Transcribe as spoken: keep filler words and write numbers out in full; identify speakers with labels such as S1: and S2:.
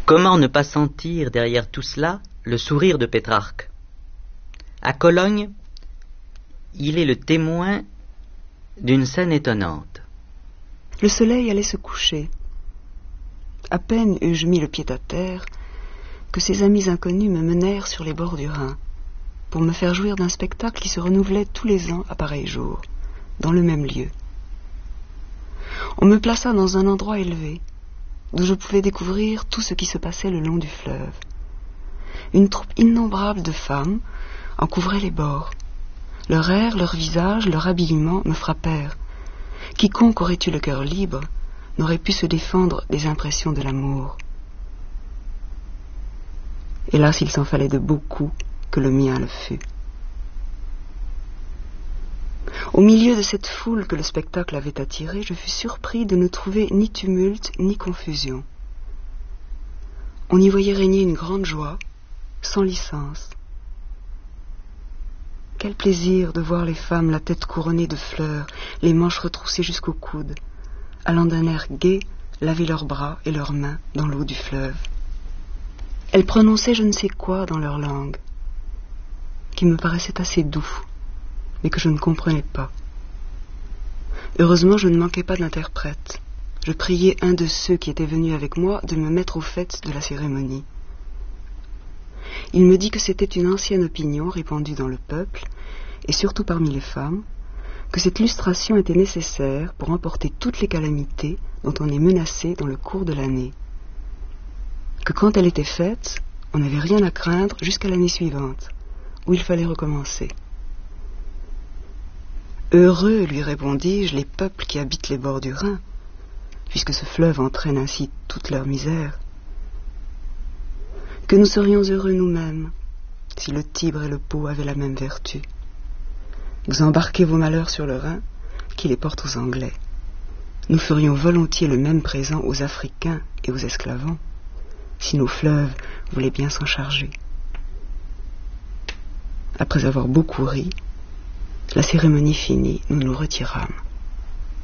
S1: Comment ne pas sentir derrière tout cela le sourire de Pétrarque? À Cologne, il est le témoin d'une scène étonnante.
S2: Le soleil allait se coucher. À peine eus-je mis le pied à terre que ces amis inconnus me menèrent sur les bords du Rhin pour me faire jouir d'un spectacle qui se renouvelait tous les ans à pareil jour, dans le même lieu. On me plaça dans un endroit élevé, d'où je pouvais découvrir tout ce qui se passait le long du fleuve. Une troupe innombrable de femmes en couvrait les bords. Leur air, leur visage, leur habillement me frappèrent. Quiconque aurait eu le cœur libre n'aurait pu se défendre des impressions de l'amour. Hélas, il s'en fallait de beaucoup que le mien le fût. Au milieu de cette foule que le spectacle avait attirée, je fus surpris de ne trouver ni tumulte ni confusion. On y voyait régner une grande joie, sans licence. Quel plaisir de voir les femmes la tête couronnée de fleurs, les manches retroussées jusqu'aux coudes, allant d'un air gai laver leurs bras et leurs mains dans l'eau du fleuve. Elles prononçaient je ne sais quoi dans leur langue, qui me paraissait assez doux, mais que je ne comprenais pas. Heureusement, je ne manquais pas d'interprète. Je priai un de ceux qui étaient venus avec moi de me mettre au fait de la cérémonie. Il me dit que c'était une ancienne opinion répandue dans le peuple, et surtout parmi les femmes, que cette lustration était nécessaire pour emporter toutes les calamités dont on est menacé dans le cours de l'année. Que quand elle était faite, on n'avait rien à craindre jusqu'à l'année suivante, où il fallait recommencer. Heureux, lui répondis-je, les peuples qui habitent les bords du Rhin, puisque ce fleuve entraîne ainsi toute leur misère. Que nous serions heureux nous-mêmes, si le Tibre et le Pô avaient la même vertu. Vous embarquez vos malheurs sur le Rhin, qui les porte aux Anglais. Nous ferions volontiers le même présent aux Africains et aux esclavons, si nos fleuves voulaient bien s'en charger. Après avoir beaucoup ri, la cérémonie finie, nous nous retirâmes.